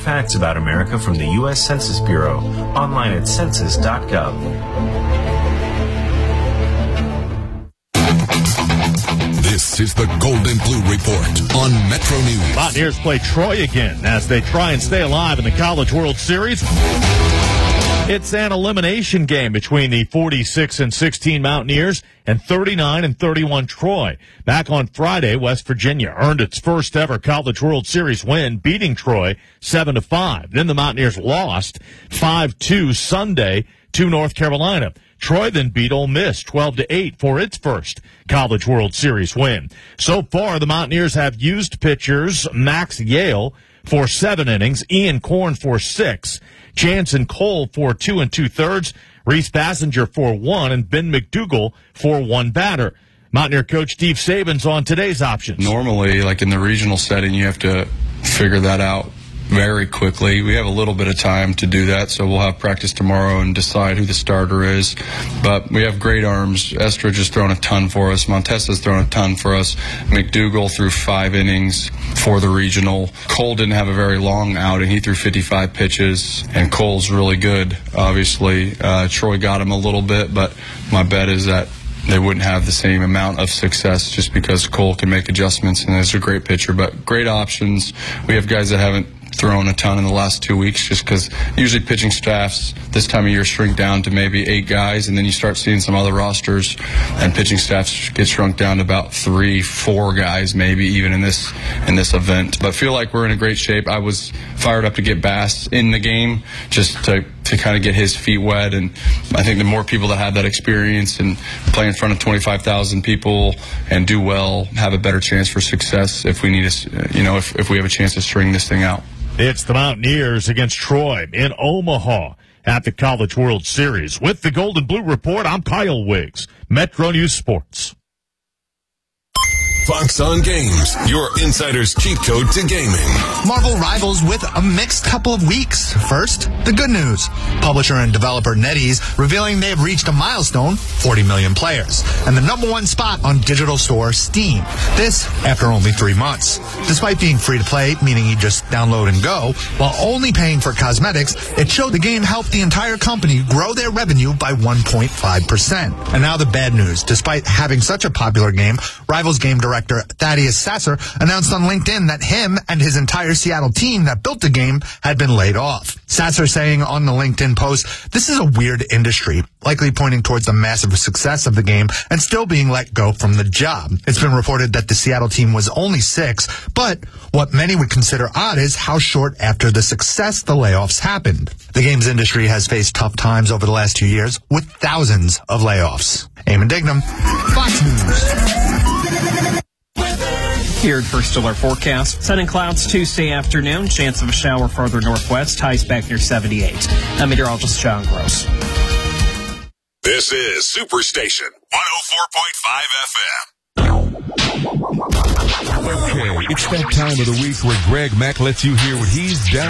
facts about America from the U.S. Census Bureau. Online at census.gov. This is the Golden Blue Report on Metro News. Mountaineers play Troy again as they try and stay alive in the College World Series. It's an elimination game between the 46-16 Mountaineers and 39-31 Troy. Back on Friday, West Virginia earned its first ever College World Series win, beating Troy 7-5. Then the Mountaineers lost 5-2 Sunday to North Carolina. Troy then beat Ole Miss 12-8 for its first College World Series win. So far, the Mountaineers have used pitchers Max Yale for 7 innings, Ian Korn for 6, Jansen Cole for 2 2/3, Reese Passenger for 1, and Ben McDougal for 1 batter. Mountaineer coach Steve Saban's on today's options. Normally, like in the regional setting, you have to figure that out very quickly. We have a little bit of time to do that, so we'll have practice tomorrow and decide who the starter is. But we have great arms. Estridge has thrown a ton for us. Montessa's thrown a ton for us. McDougal threw 5 innings for the regional. Cole didn't have a very long outing. He threw 55 pitches, and Cole's really good, obviously. Troy got him a little bit, but my bet is that they wouldn't have the same amount of success just because Cole can make adjustments and is a great pitcher. But great options. We have guys that haven't thrown a ton in the last 2 weeks just because usually pitching staffs this time of year shrink down to maybe 8 guys, and then you start seeing some other rosters and pitching staffs get shrunk down to about 3-4 guys maybe even in this event. But feel like we're in a great shape. I was fired up to get Bass in the game just to kind of get his feet wet, and I think the more people that have that experience and play in front of 25,000 people and do well have a better chance for success if we need if we have a chance to string this thing out. It's the Mountaineers against Troy in Omaha at the College World Series. With the Golden Blue Report, I'm Kyle Wiggs, Metro News Sports. Fox on Games, your insider's cheat code to gaming. Marvel Rivals with a mixed couple of weeks. First, the good news. Publisher and developer NetEase revealing they've reached a milestone, 40 million players, and the #1 spot on digital store Steam. This after only 3 months. Despite being free to play, meaning you just download and go, while only paying for cosmetics, it showed the game helped the entire company grow their revenue by 1.5%. And now the bad news. Despite having such a popular game, Rivals game director Thaddeus Sasser announced on LinkedIn that him and his entire Seattle team that built the game had been laid off. Sasser saying on the LinkedIn post, "This is a weird industry," likely pointing towards the massive success of the game and still being let go from the job. It's been reported that the Seattle team was only 6, but what many would consider odd is how short after the success the layoffs happened. The games industry has faced tough times over the last 2 years with thousands of layoffs. Eamon Dignam, Fox News. Here at First Alert Forecast, sun and clouds Tuesday afternoon, chance of a shower further northwest, highs back near 78. I'm meteorologist John Gross. This is Superstation 104.5 FM. Okay, it's that time of the week where Greg Mack lets you hear what he's done.